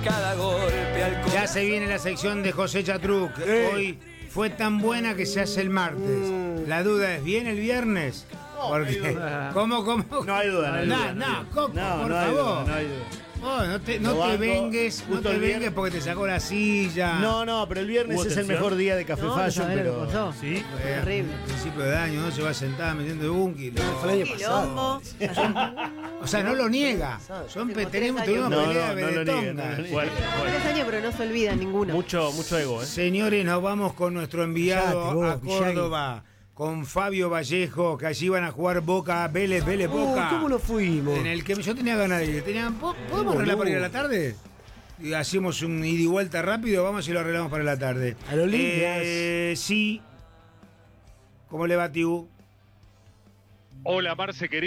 Cada golpe al corazón. Ya se viene la sección de José Chatruc. Hoy fue tan buena que se hace el martes. La duda es, ¿viene el viernes? Porque, ¿cómo? No hay duda, Coco, por favor. No hay duda. Oh, no te vengues porque te sacó la silla. No, pero el viernes es el mejor día de Café Fashion, pero... Sí. Terrible. Principio de año, no se va a sentar metiendo de un kilo. Fue el año pasado. O sea, no lo niega. Tuvimos pelea de betonga. Bueno. 3 años, pero no se olvida ninguna. Mucho ego, Señores, nos vamos con nuestro enviado a Córdoba. Con Fabio Vallejo, que allí van a jugar Boca, Vélez Boca. ¿Cómo no fuimos? En el que yo tenía ganas de ir. ¿Podemos arreglar para ir a la tarde? Y hacemos un ida y vuelta rápido, vamos y lo arreglamos para la tarde. A los limpias. Sí. ¿Cómo le va, Tiu? Hola, Marce, querido.